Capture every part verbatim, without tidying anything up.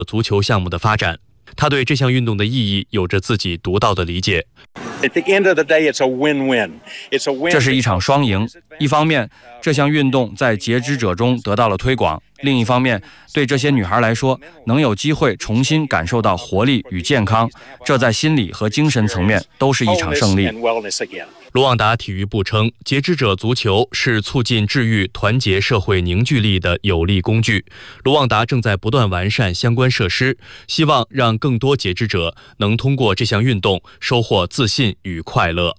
足球项目的发展。他对这项运动的意义有着自己独到的理解。 这是一场双赢，一方面，这项运动在截肢者中得到了推广；另一方面，对这些女孩来说，能有机会重新感受到活力与健康，这在心理和精神层面都是一场胜利。 卢旺达体育部称，截肢者足球是促进治愈、团结社会凝聚力的有力工具。卢旺达正在不断完善相关设施，希望让更多截肢者能通过这项运动收获自信与快乐。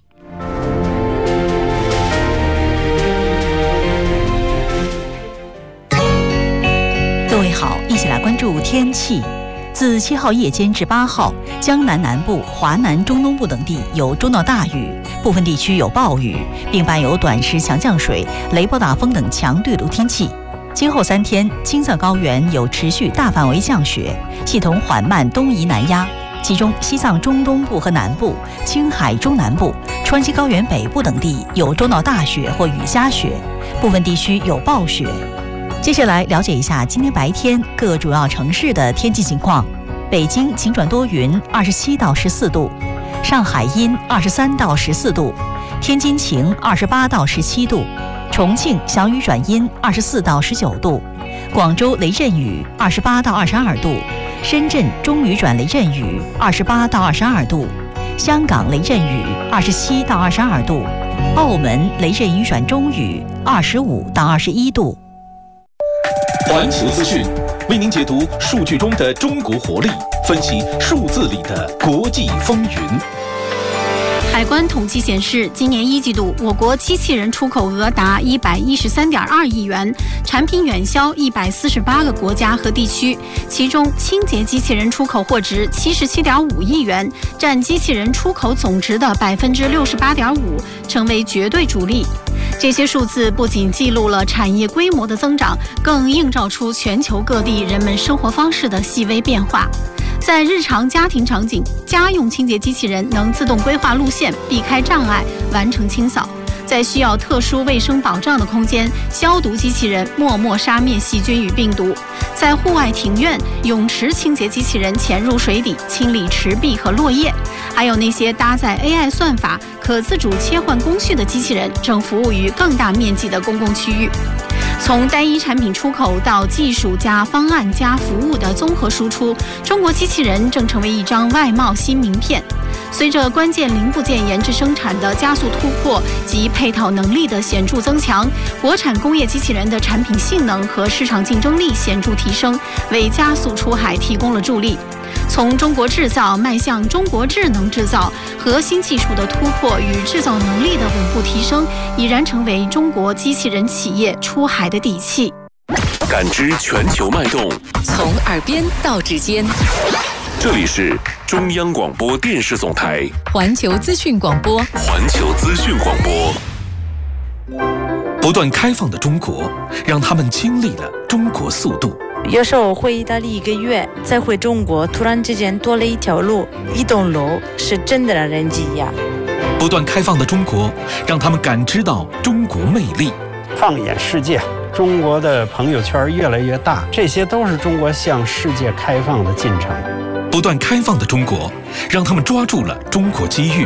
各位好，一起来关注天气。自七号夜间至八号，江南南部、华南中东部等地有中到大雨，部分地区有暴雨，并伴有短时强降水、雷暴大风等强对流天气。今后三天，青藏高原有持续大范围降雪，系统缓慢东移南压，其中西藏中东部和南部、青海中南部、川西高原北部等地有中到大雪或雨夹雪，部分地区有暴雪。接下来了解一下今天白天各主要城市的天气情况。北京晴转多云，二十七到十四度；上海阴，二十三到十四度；天津晴，二十八到十七度；重庆小雨转阴，二十四到十九度；广州雷阵雨，二十八到二十二度；深圳中雨转雷阵雨，二十八到二十二度；香港雷阵雨，二十七到二十二度；澳门雷阵雨转中雨，二十五到二十一度。 环球资讯为您解读数据中的中国活力，分析数字里的国际风云。 海关统计显示，今年一季度我国机器人出口额达一百一十三点二亿元，产品远销一百四十八个国家和地区，其中清洁机器人出口货值七十七点五亿元，占机器人出口总值的百分之六十八点五，成为绝对主力。这些数字不仅记录了产业规模的增长，更映照出全球各地人们生活方式的细微变化。在日常家庭场景，家用清洁机器人能自动规划路线，避开障碍，完成清扫；在需要特殊卫生保障的空间，消毒机器人默默杀灭细菌与病毒；在户外庭院，泳池清洁机器人潜入水底，清理池壁和落叶；还有那些搭载 A I 算法、可自主切换工序的机器人，正服务于更大面积的公共区域。从单一产品出口到技术加方案加服务的综合输出，中国机器人正成为一张外贸新名片。随着关键零部件研制生产的加速突破及配套能力的显著增强，国产工业机器人的产品性能和市场竞争力显著提升，为加速出海提供了助力。从中国制造迈向中国智能制造，核心技术的突破与制造能力的稳步提升，已然成为中国机器人企业出海的底气。 感知全球脉动， 从耳边到指尖。 这里是中央广播电视总台环球资讯广播。 环球资讯广播。不断开放的中国，让他们经历了中国速度。 有时候回意大利一个月，再回中国，突然之间多了一条路，一栋楼，是真的让人惊讶。 不断开放的中国，让他们感知到中国魅力。 放眼世界，中国的朋友圈越来越大，这些都是中国向世界开放的进程。 不断开放的中国，让他们抓住了中国机遇。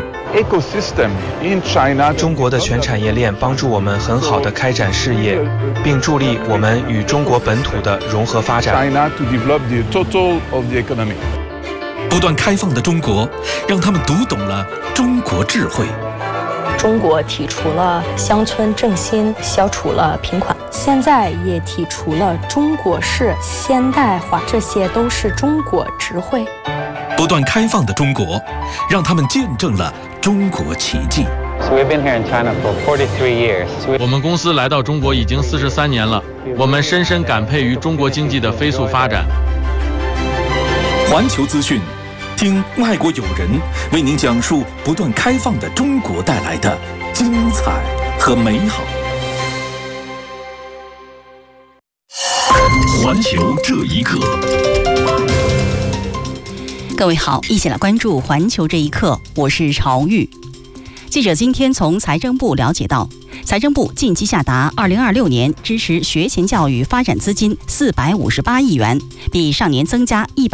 中国的全产业链帮助我们很好的开展事业，并助力我们与中国本土的融合发展。 不断开放的中国，让他们读懂了中国智慧。 中国提出了乡村振兴，消除了贫困，现在也提出了中国式现代化，这些都是中国智慧。 不断开放的中国，让他们见证了中国奇迹。 我们公司来到中国已经四十三年了，我们深深感佩于中国经济的飞速发展。 环球资讯，听外国友人为您讲述不断开放的中国带来的精彩和美好。环球这一刻。 各位好，一起来关注环球这一刻，我是朝玉。记者今天从财政部了解到，财政部近期下达二零二六年支持学前教育发展资金四百五十八亿元，比上年增加一百